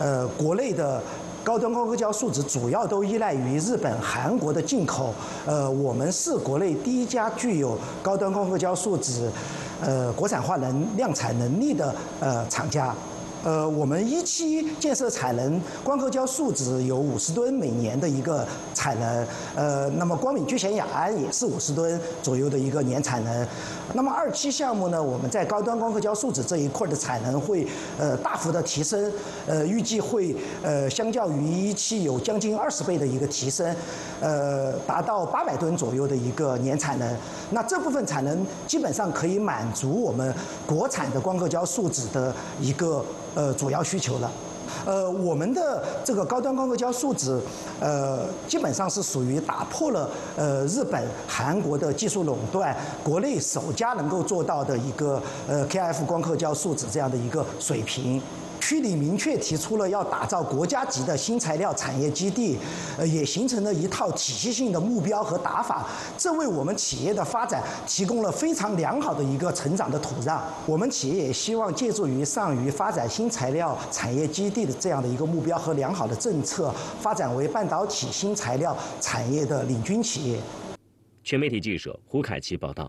国内的高端光刻胶树脂主要都依赖于日本、韩国的进口。我们是国内第一家具有高端光刻胶树脂国产化量产能力的厂家。我们一期建设产能，光刻胶树脂有50吨每年的一个产能，那么光敏聚酰亚胺也是50吨左右的一个年产能。那么2期项目呢，我们在高端光刻胶树脂这一块的产能会大幅的提升，预计会相较于1期有将近20倍的一个提升，达到800吨左右的一个年产能。那这部分产能基本上可以满足我们国产的光刻胶树脂的一个主要需求了。我们的这个高端光刻胶树脂，基本上是属于打破了日本、韩国的技术垄断，国内首家能够做到的一个KrF 光刻胶树脂这样的一个水平。区里明确提出了要打造国家级的新材料产业基地，也形成了一套体系性的目标和打法，这为我们企业的发展提供了非常良好的一个成长的土壤。我们企业也希望借助于上虞发展新材料产业基地的这样的一个目标和良好的政策，发展为半导体新材料产业的领军企业。 全媒体记者胡凯奇报道。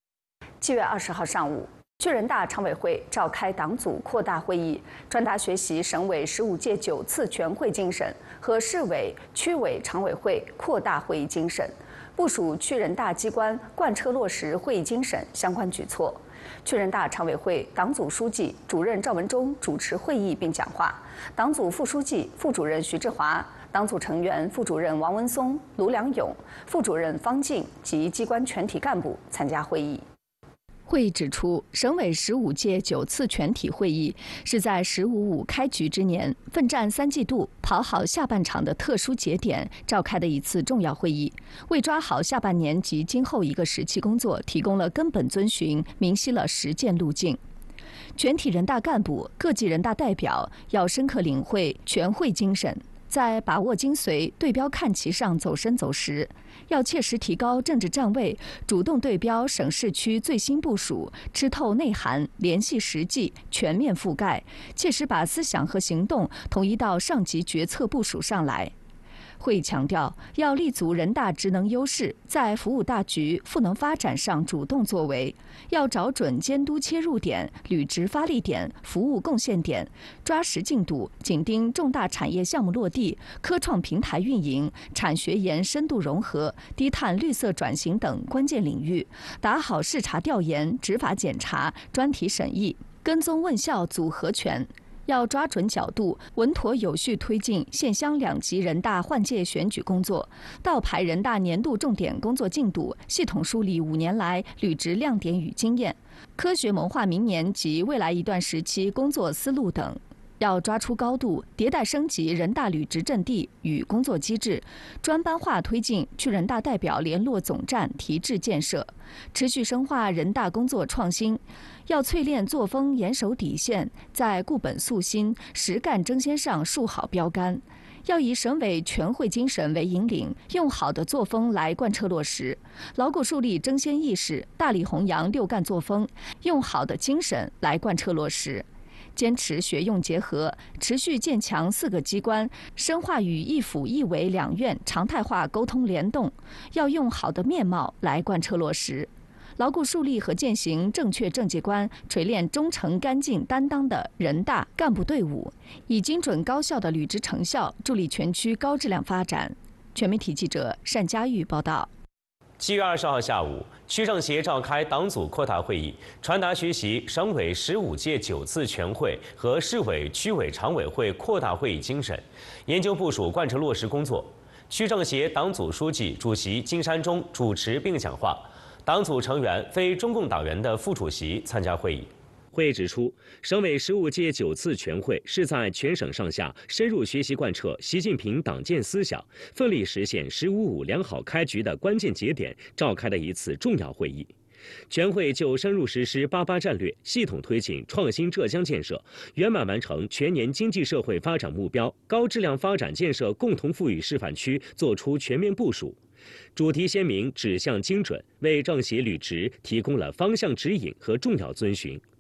7月20号上午，区人大常委会召开党组扩大会议，传达学习省委15届9次全会精神和市委、区委常委会扩大会议精神，部署区人大机关贯彻落实会议精神相关举措。区人大常委会党组书记、主任赵文忠主持会议并讲话，党组副书记、副主任徐志华、党组成员副主任王文松、卢良勇、副主任方静及机关全体干部参加会议。会议指出，省委15届9次全体会议是在“15.5”开局之年，奋战3季度、跑好下半场的特殊节点召开的一次重要会议，为抓好下半年及今后一个时期工作提供了根本遵循、明晰了实践路径。全体人大干部、各级人大代表要深刻领会全会精神，在把握精髓、对标看齐上走深走实，要切实提高政治站位，主动对标省市区最新部署，吃透内涵，联系实际，全面覆盖，切实把思想和行动统一到上级决策部署上来。会议强调，要立足人大职能优势，在服务大局、赋能发展上主动作为，要找准监督切入点、履职发力点、服务贡献点，抓实进度，紧盯重大产业项目落地、科创平台运营、产学研深度融合、低碳绿色转型等关键领域，打好视察调研、执法检查、专题审议、跟踪问效组合拳。要抓准角度，稳妥有序推进县乡2级人大换届选举工作，倒排人大年度重点工作进度，系统梳理5年来履职亮点与经验，科学谋划明年及未来一段时期工作思路等。要抓出高度，迭代升级人大履职阵地与工作机制，专班化推进区人大代表联络总站提质建设，持续深化人大工作创新。要淬炼作风，严守底线，在固本塑新、实干争先上树好标杆。要以省委全会精神为引领，用好的作风来贯彻落实，牢固树立争先意识，大力弘扬6干作风，用好的精神来贯彻落实。坚持学用结合，持续建强4个机关，深化与一府一委2院常态化沟通联动，要用好的面貌来贯彻落实，牢固树立和践行正确政绩观，锤炼忠诚干净担当的人大干部队伍，以精准高效的履职成效，助力全区高质量发展。全媒体记者单佳玉报道。 7月20号下午，区政协召开党组扩大会议，传达学习省委15届9次全会和市委、区委常委会扩大会议精神，研究部署贯彻落实工作。区政协党组书记、主席金山中主持并讲话，党组成员、非中共党员的副主席参加会议。会议指出，省委15届9次全会是在全省上下深入学习贯彻习近平党建思想，奋力实现“15.5”良好开局的关键节点召开的一次重要会议。全会就深入实施88战略，系统推进创新浙江建设，圆满完成全年经济社会发展目标、高质量发展建设共同富裕示范区作出全面部署。主题鲜明，指向精准，为政协履职提供了方向指引和重要遵循。